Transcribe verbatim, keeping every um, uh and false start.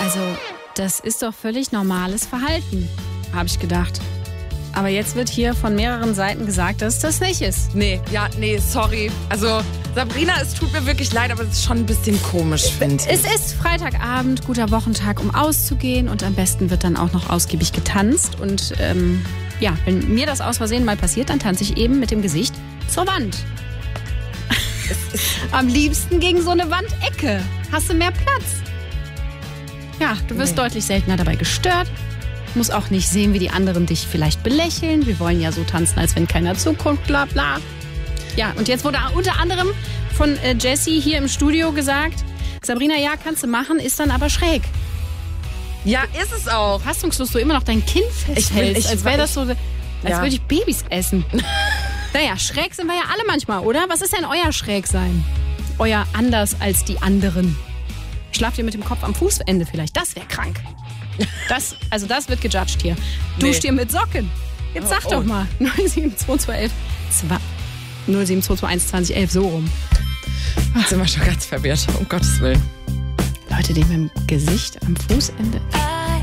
Also, das ist doch völlig normales Verhalten, habe ich gedacht. Aber jetzt wird hier von mehreren Seiten gesagt, dass das nicht ist. Nee, ja, nee, sorry. Also, Sabrina, es tut mir wirklich leid, aber es ist schon ein bisschen komisch, finde ich. Es ist Freitagabend, guter Wochentag, um auszugehen. Und am besten wird dann auch noch ausgiebig getanzt. Und ähm, ja, wenn mir das aus Versehen mal passiert, dann tanze ich eben mit dem Gesicht zur Wand. Am liebsten gegen so eine Wandecke. Hast du mehr Platz? Ja, du wirst nee. deutlich seltener dabei gestört. Muss auch nicht sehen, wie die anderen dich vielleicht belächeln. Wir wollen ja so tanzen, als wenn keiner zuguckt, bla bla. Ja, und jetzt wurde unter anderem von äh, Jessie hier im Studio gesagt, Sabrina, ja, kannst du machen, ist dann aber schräg. Ja, ist es auch. Fassungslos, du immer noch dein Kind festhältst, ich will, ich, als wäre das so, als ja. würde ich Babys essen. Naja, schräg sind wir ja alle manchmal, oder? Was ist denn euer Schrägsein? Euer anders als die anderen? Schlaft ihr mit dem Kopf am Fußende vielleicht? Das wäre krank. Das, also das wird gejudged hier. Duscht nee. ihr mit Socken? Jetzt sag oh, doch mal. null sieben zwei zwei elf null sieben zwei zwei eins zwanzig elf so rum. Jetzt sind wir schon ganz verwirrt, um Gottes Willen. Leute, die mit dem Gesicht am Fußende...